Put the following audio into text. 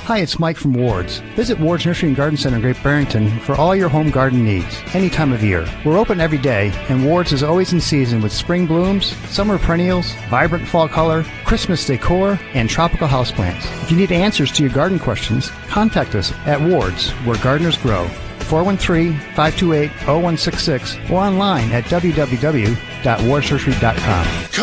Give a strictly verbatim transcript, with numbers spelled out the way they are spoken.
Hi, it's Mike from Ward's. Visit Ward's Nursery and Garden Center in Great Barrington for all your home garden needs, any time of year. We're open every day, and Ward's is always in season with spring blooms, summer perennials, vibrant fall color, Christmas decor, and tropical houseplants. If you need answers to your garden questions, contact us at Ward's, where gardeners grow. four one three, five two eight, zero one six six or online at w w w dot wards nursery dot com.